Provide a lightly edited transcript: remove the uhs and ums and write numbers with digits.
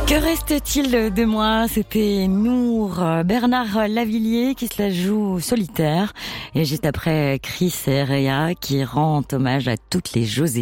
Que reste-t-il de moi? C'était Nour, Bernard Lavilliers qui se la joue solitaire. Et juste après, Chris et Rhea qui rendent hommage à toutes les José.